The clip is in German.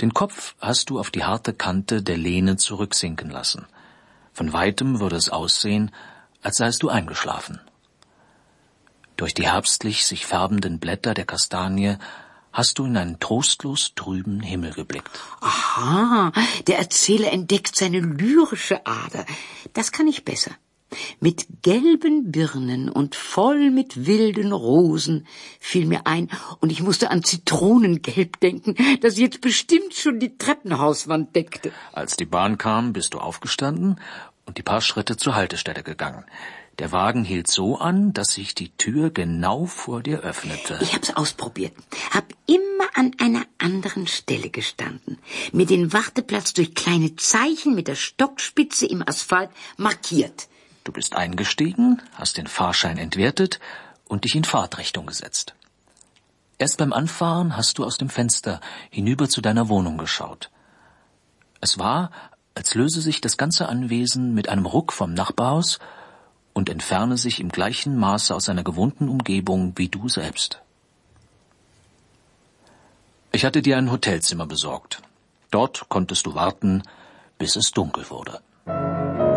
Den Kopf hast du auf die harte Kante der Lehne zurücksinken lassen. Von weitem würde es aussehen, als seist du eingeschlafen. Durch die herbstlich sich färbenden Blätter der Kastanie hast du in einen trostlos trüben Himmel geblickt. Aha, der Erzähler entdeckt seine lyrische Ader. Das kann ich besser. Mit gelben Birnen und voll mit wilden Rosen fiel mir ein, und ich musste an Zitronengelb denken, das jetzt bestimmt schon die Treppenhauswand deckte. Als die Bahn kam, bist du aufgestanden und die paar Schritte zur Haltestelle gegangen. Der Wagen hielt so an, dass sich die Tür genau vor dir öffnete. Ich hab's ausprobiert, hab immer an einer anderen Stelle gestanden, mir den Warteplatz durch kleine Zeichen mit der Stockspitze im Asphalt markiert. Du bist eingestiegen, hast den Fahrschein entwertet und dich in Fahrtrichtung gesetzt. Erst beim Anfahren hast du aus dem Fenster hinüber zu deiner Wohnung geschaut. Es war, als löse sich das ganze Anwesen mit einem Ruck vom Nachbarhaus und entferne sich im gleichen Maße aus seiner gewohnten Umgebung wie du selbst. Ich hatte dir ein Hotelzimmer besorgt. Dort konntest du warten, bis es dunkel wurde.